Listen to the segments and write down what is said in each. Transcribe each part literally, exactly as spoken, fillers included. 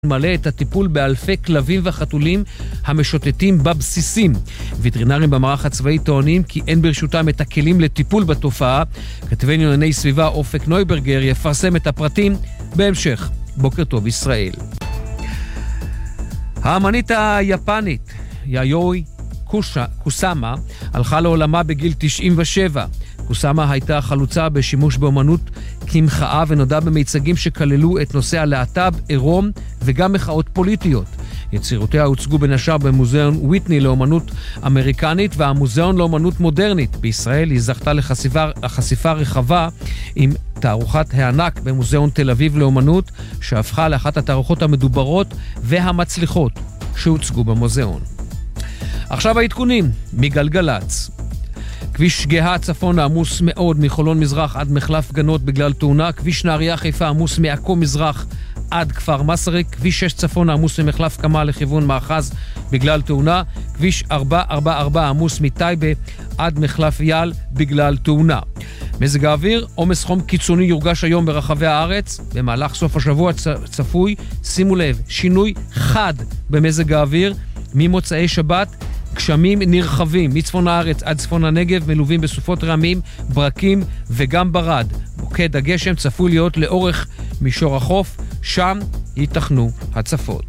מלא את הטיפול באלפי כלבים וחתולים המשוטטים בבסיסים. וטרינרים במערך הצבאי טוענים כי אין ברשותם את הכלים לטיפול בתופעה. כתבנו לענייני סביבה אופק נויברגר יפרסם את הפרטים בהמשך. בוקר טוב ישראל. האמנית היפנית יאיוי קושה, קוסאמה הלכה לעולמה בגיל תשעים ושבע. קוסאמה הייתה חלוצה בשימוש באמנות כמחאה ונודע במיצגים שכללו את נושא הלהט"ב, עירום וגם מחאות פוליטיות. יצירותיה הוצגו בין השאר במוזיאון וויטני לאמנות אמריקנית והמוזיאון לאמנות מודרנית. בישראל היא זכתה לחשיפה, לחשיפה רחבה עם תערוכת הענק במוזיאון תל אביב לאמנות, שהפכה לאחת התערוכות המדוברות והמצליחות שהוצגו במוזיאון. עכשיו העדכונים מגלגלץ. כביש גאה צפון עמוס מאוד מחולון מזרח עד מחלף גנות בגלל תאונה. כביש נהריה חיפה עמוס מעכו מזרח עד כפר מסריק. כביש שש צפון עמוס ממחלף כמה לכיוון מאחז בגלל תאונה. כביש ארבע ארבע ארבע עמוס מטייבה עד מחלף יעל בגלל תאונה. מזג האוויר, עומס חום קיצוני יורגש היום ברחבי הארץ. במהלך סוף השבוע צפוי, שימו לב, שינוי חד במזג האוויר ממוצאי שבת. גשמים נרחבים מצפון הארץ עד צפון הנגב, מלווים בסופות רעמים, ברקים וגם ברד. מוקד הגשם צפוי להיות לאורך מישור החוף, שם ייתכנו הצפות.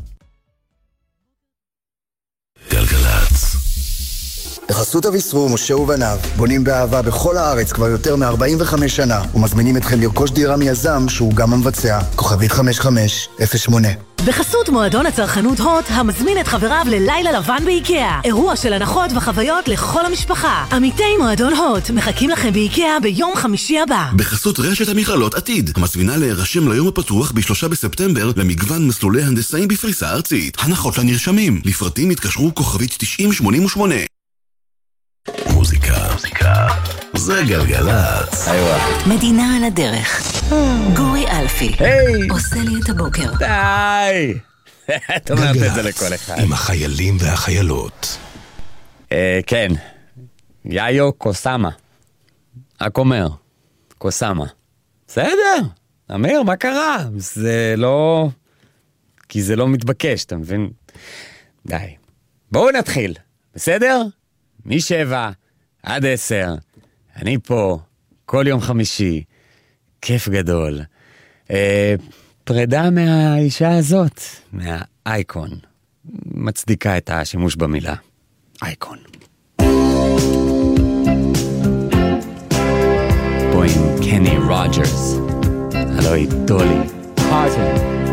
גלגלץ. בחסות אביסרו, משה ובניו, בונים באהבה בכל הארץ כבר יותר מ-ארבעים וחמש שנה, ומזמינים אתכם לרכוש דירה מיזם שהוא גם המבצע. כוכבית חמש חמש אפס שמונה. בחסות מועדון הצרכנות הוט, המזמין את חבריו ללילה לבן באיקאה. אירוע של הנחות וחוויות לכל המשפחה. עמיתי מועדון הוט מחכים לכם באיקאה ביום חמישי הבא. בחסות רשת המכללות עתיד, המזמינה להירשם ליום הפתוח בשלושה בספטמבר למגוון מסלולי הנדסאים בפריסה ארצית. הנחות לנרשמים, לפרטים התקשרו כוכבית תשעים שמונים ושמונה. מוזיקה, מוזיקה, זה גלגלץ. מדינה על הדרך. גורי אלפי. היי! עושה לי את הבוקר. די! את אומרת את זה לכל אחד. עם החיילים והחיילות. אה, כן. יאיו קוסאמה. רק אומר. קוסאמה. בסדר. אמיר, מה קרה? זה לא... כי זה לא מתבקש, אתה מבין? די. בואו נתחיל. בסדר? משבע עד עשר, אני פה, כל יום חמישי, כיף גדול. אה, פרידה מהאישה הזאת, מהאייקון, מצדיקה את השימוש במילה, אייקון. פה עם קני רוג'רס, הלוא היא דולי פארטון.